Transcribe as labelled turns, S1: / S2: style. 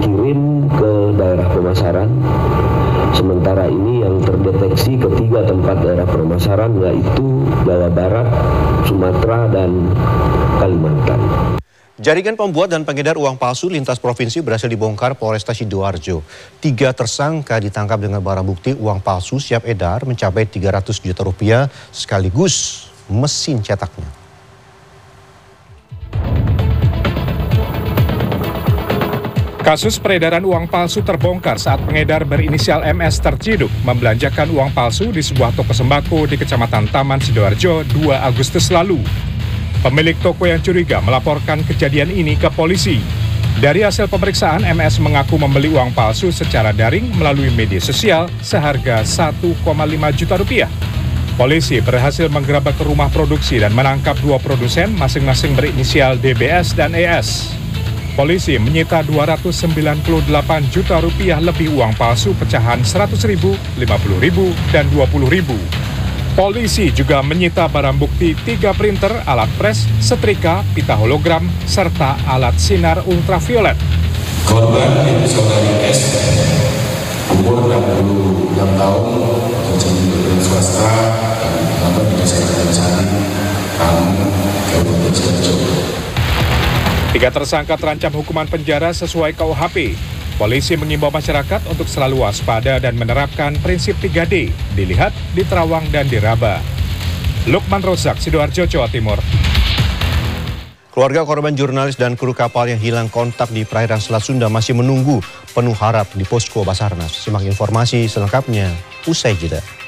S1: dikirim ke daerah pemasaran. Sementara ini yang terdeteksi ketiga tempat daerah pemasaran yaitu Jawa Barat, Sumatera, dan Kalimantan.
S2: Jaringan pembuat dan pengedar uang palsu lintas provinsi berhasil dibongkar Polresta Sidoarjo. 3 tersangka ditangkap dengan barang bukti uang palsu siap edar mencapai 300 juta rupiah sekaligus mesin cetaknya.
S3: Kasus peredaran uang palsu terbongkar saat pengedar berinisial MS terciduk membelanjakan uang palsu di sebuah toko sembako di Kecamatan Taman Sidoarjo 2 Agustus lalu. Pemilik toko yang curiga melaporkan kejadian ini ke polisi. Dari hasil pemeriksaan, MS mengaku membeli uang palsu secara daring melalui media sosial seharga 1,5 juta rupiah. Polisi berhasil menggerebek rumah produksi dan menangkap 2 produsen masing-masing berinisial DBS dan ES. Polisi menyita 298 juta rupiah lebih uang palsu pecahan 100.000, 50.000, dan 20.000. Polisi juga menyita barang bukti 3 printer, alat pres, setrika, pita hologram, serta alat sinar ultraviolet.
S4: Korban itu saudari S, umur 66 tahun, kerja di swasta, dan di desa Kalimantan, Kabupaten Sidoarjo.
S3: 3 tersangka terancam hukuman penjara sesuai KUHP. Polisi mengimbau masyarakat untuk selalu waspada dan menerapkan prinsip 3D, dilihat, diterawang, dan diraba. Lukman Rozak, Sidoarjo, Jawa Timur.
S2: Keluarga korban jurnalis dan kru kapal yang hilang kontak di perairan Selat Sunda masih menunggu penuh harap di posko Basarnas. Simak informasi selengkapnya usai jeda.